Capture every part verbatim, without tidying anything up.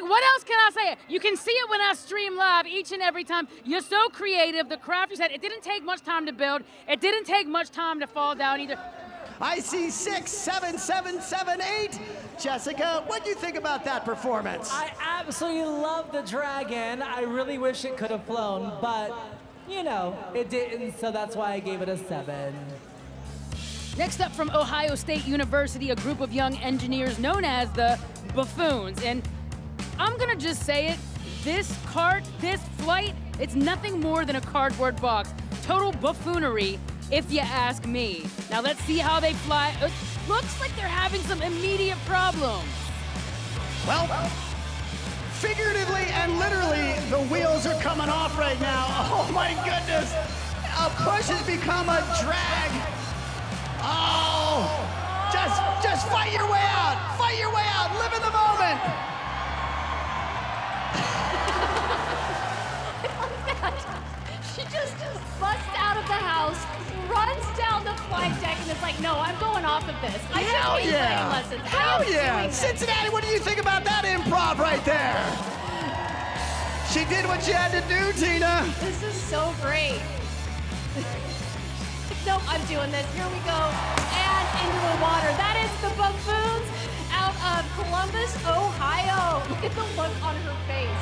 what else can I say? You can see it when I stream live each and every time. You're so creative. The craft you said, it didn't take much time to build. It didn't take much time to fall down either. I see six, seven, seven, seven, eight. Jessica, what do you think about that performance? I absolutely love the dragon. I really wish it could have flown, but, you know, it didn't, so that's why I gave it a seven. Next up from Ohio State University, a group of young engineers known as the Buffoons. And I'm gonna just say it, this cart, this flight, it's nothing more than a cardboard box. Total buffoonery, if you ask me. Now let's see how they fly. It looks like they're having some immediate problems. Well, figuratively and literally, the wheels are coming off right now. Oh my goodness. A push has become a drag. Oh, just, just fight your way out. Fight your way out. Live in the moment. She just busts out of the house, runs down the flight deck, and is like, no, I'm going off of this. I Hell should be yeah. lessons. I Hell am yeah. doing this. Cincinnati, what do you think about that improv right there? She did what she had to do, Tina. This is so great. Nope, I'm doing this. Here we go. And into the water. That is the Buffoons out of Columbus, Ohio. Look at the look on her face.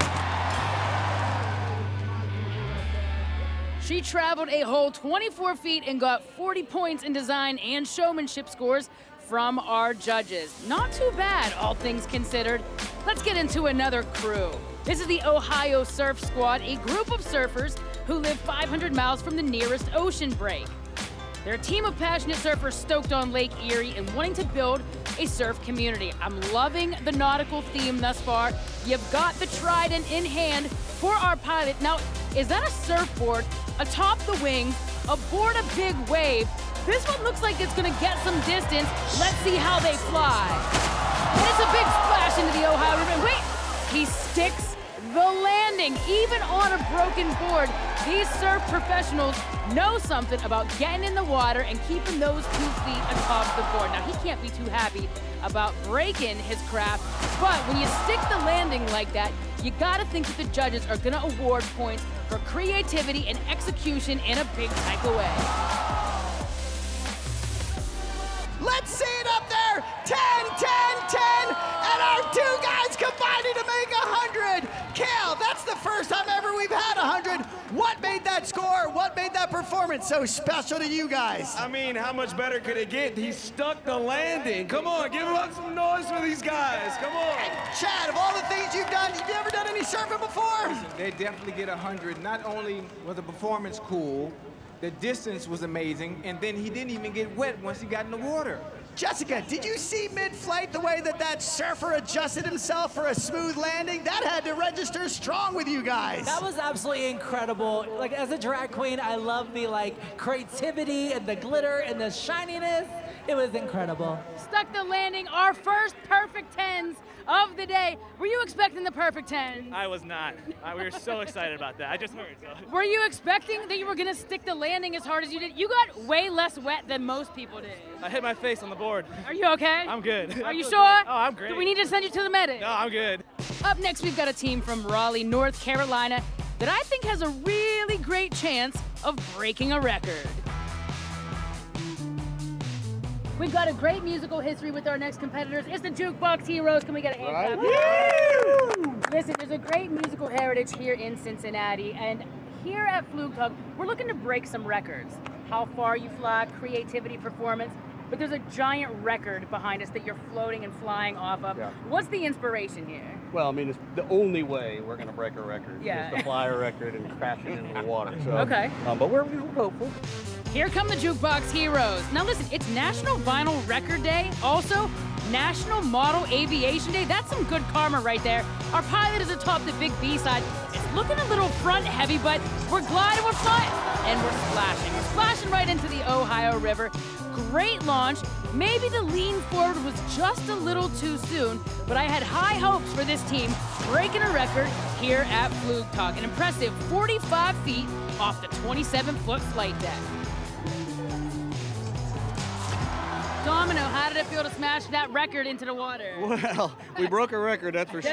She traveled a whole twenty-four feet and got forty points in design and showmanship scores from our judges. Not too bad, all things considered. Let's get into another crew. This is the Ohio Surf Squad, a group of surfers who live five hundred miles from the nearest ocean break. They're a team of passionate surfers stoked on Lake Erie and wanting to build a surf community. I'm loving the nautical theme thus far. You've got the trident in hand for our pilot. Now, is that a surfboard atop the wings, aboard a big wave? This one looks like it's gonna get some distance. Let's see how they fly. And it's a big splash into the Ohio River. Wait, he sticks the landing, even on a broken board. These surf professionals know something about getting in the water and keeping those two feet atop the board. Now, he can't be too happy about breaking his craft, but when you stick the landing like that, you gotta think that the judges are gonna award points for creativity and execution in a big type of way. Let's see it up there. ten, ten, ten, and our two guys combining to make one hundred. Cal, that's the first time ever we've had one hundred. What made that score? What made that performance so special to you guys? I mean, how much better could it get? He stuck the landing. Come on, give up some noise for these guys. Come on. Chad, of all the things you've done, have you ever done any surfing before? They definitely get one hundred. Not only was the performance cool, the distance was amazing, and then he didn't even get wet once he got in the water. Jessica, did you see mid-flight the way that that surfer adjusted himself for a smooth landing? That had to register strong with you guys. That was absolutely incredible. Like, as a drag queen, I love the, like, creativity and the glitter and the shininess. It was incredible. Stuck the landing, our first perfect tens of the day. Were you expecting the perfect ten? I was not. Uh, we were so excited about that. I just heard. So. Were you expecting that you were gonna stick the landing as hard as you did? You got way less wet than most people did. I hit my face on the board. Are you okay? I'm good. Are I you feel sure? good. Oh, I'm great. Do we need to send you to the medic? No, I'm good. Up next, we've got a team from Raleigh, North Carolina that I think has a really great chance of breaking a record. We've got a great musical history with our next competitors. It's the Jukebox Heroes. Can we get a hand clap? Listen, there's a great musical heritage here in Cincinnati, and here at Fluke Tug, we're looking to break some records. How far you fly, creativity, performance, but there's a giant record behind us that you're floating and flying off of. Yeah. What's the inspiration here? Well, I mean, it's the only way we're going to break a record Yeah. is to fly a record and crash it into the water. So, Okay. Um, but we're, we're hopeful. Here come the Jukebox Heroes. Now listen, it's National Vinyl Record Day, also National Model Aviation Day. That's some good karma right there. Our pilot is atop the big B side. It's looking a little front heavy, but we're gliding, we're flying, and we're splashing. We're splashing right into the Ohio River. Great launch. Maybe the lean forward was just a little too soon, but I had high hopes for this team breaking a record here at Fluke Talk. An impressive forty-five feet off the twenty-seven foot flight deck. Domino, how did it feel to smash that record into the water? Well, we broke a record, that's for sure.